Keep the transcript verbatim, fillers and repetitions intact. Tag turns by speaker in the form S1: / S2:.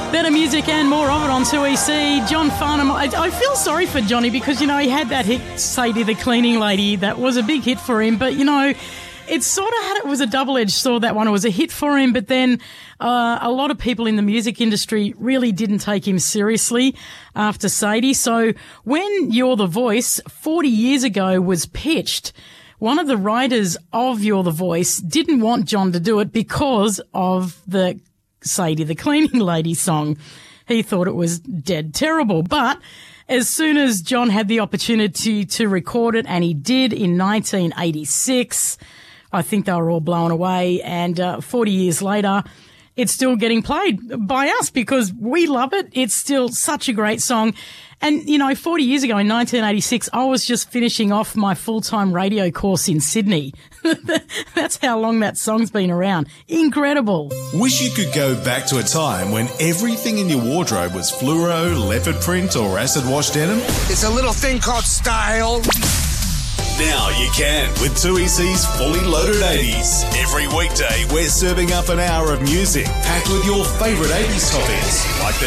S1: Better music and more of it on two E C. John Farnham. I, I feel sorry for Johnny because, you know, he had that hit, Sadie the Cleaning Lady. That was a big hit for him. But, you know, it sort of had, it was a double-edged sword, that one. It was a hit for him, but then uh, a lot of people in the music industry really didn't take him seriously after Sadie. So when You're the Voice, forty years ago, was pitched, one of the writers of You're the Voice didn't want John to do it because of the Sadie the Cleaning Lady song. He thought it was dead terrible. But as soon as John had the opportunity to record it, and he did in nineteen eighty-six, I think they were all blown away. And uh, forty years later, it's still getting played by us because we love it. It's still such a great song. And, you know, forty years ago in nineteen eighty-six, I was just finishing off my full-time radio course in Sydney. That's how long that song's been around. Incredible.
S2: Wish you could go back to a time when everything in your wardrobe was fluoro, leopard print or acid wash denim?
S3: It's a little thing called style.
S2: Now you can with two E C's Fully Loaded eighties. Every weekday, we're serving up an hour of music packed with your favourite eighties top hits, like the